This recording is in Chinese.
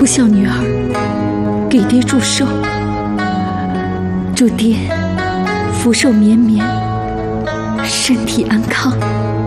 孝女儿给爹祝寿，祝爹福寿绵绵，身体安康。